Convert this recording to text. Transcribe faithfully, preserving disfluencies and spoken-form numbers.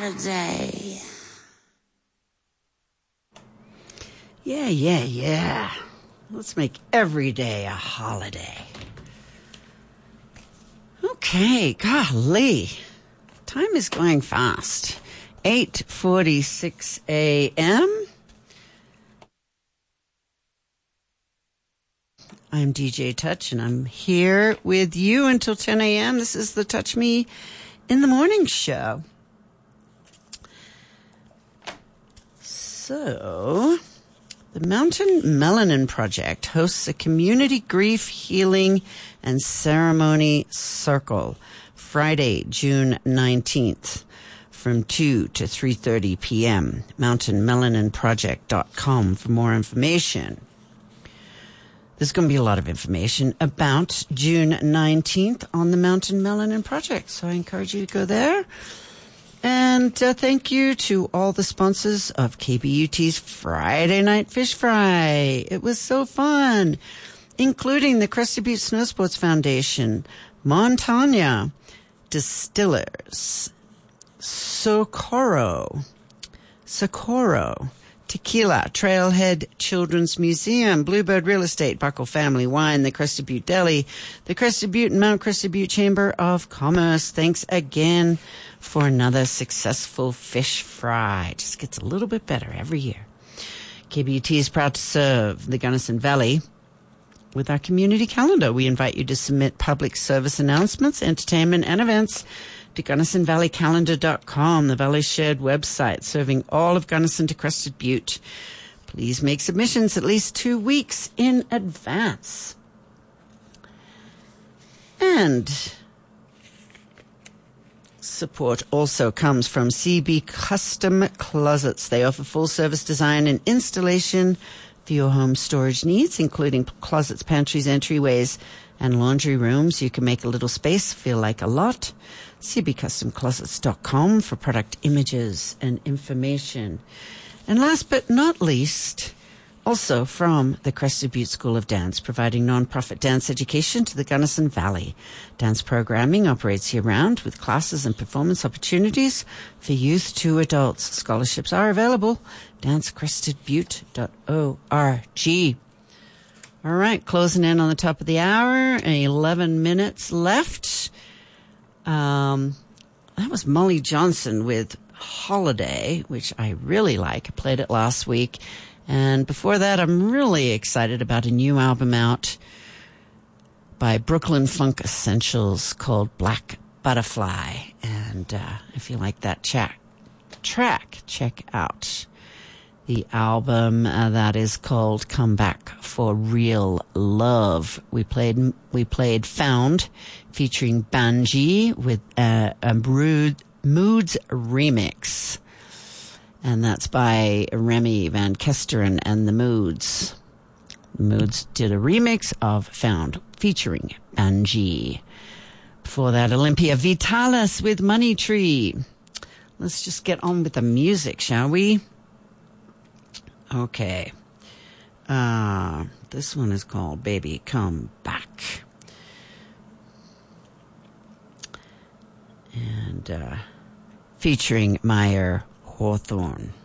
Saturday. Yeah, yeah, yeah. Let's make every day a holiday. Okay, golly. Time is going fast. eight forty-six a.m. I'm D J Touch, and I'm here with you until ten a.m. This is the Touch Me in the Morning show. So, the Mountain Melanin Project hosts a community grief, healing, and ceremony circle Friday, June nineteenth from two to three thirty p.m. mountain melanin project dot com for more information. There's going to be a lot of information about June nineteenth on the Mountain Melanin Project, so I encourage you to go there. And uh, thank you to all the sponsors of K B U T's Friday Night Fish Fry. It was so fun, including the Crested Butte Snow Sports Foundation, Montana Distillers, Socorro, Socorro, Tequila, Trailhead Children's Museum, Bluebird Real Estate, Buckle Family Wine, the Crested Butte Deli, the Crested Butte and Mount Crested Butte Chamber of Commerce. Thanks again for another successful fish fry. It just gets a little bit better every year. K B U T is proud to serve the Gunnison Valley with our community calendar. We invite you to submit public service announcements, entertainment, and events to Gunnison Valley Calendar dot com, the Valley's shared website serving all of Gunnison to Crested Butte. Please make submissions at least two weeks in advance. And support also comes from C B Custom Closets. They offer full-service design and installation for your home storage needs, including closets, pantries, entryways, and laundry rooms. You can make a little space feel like a lot. C B Custom Closets dot com for product images and information. And last but not least, also from the Crested Butte School of Dance, providing nonprofit dance education to the Gunnison Valley. Dance programming operates year-round with classes and performance opportunities for youth to adults. Scholarships are available. dance crested butte dot org. All right, closing in on the top of the hour. eleven minutes left. Um, that was Molly Johnson with Holiday, which I really like. I played it last week. And before that, I'm really excited about a new album out by Brooklyn Funk Essentials called Black Butterfly. And uh, if you like that track, track, check out the album uh, that is called Come Back for Real Love. We played we played Found, featuring Banji with uh, a Mood, Moods remix. And that's by Remy Van Kesteren and the Moods. The Moods did a remix of Found, featuring Banji. Before that, Olympia Vitalis with Money Tree. Let's just get on with the music, shall we? Okay. Uh, this one is called Baby Come Back. And uh, featuring Meyer Hawthorne.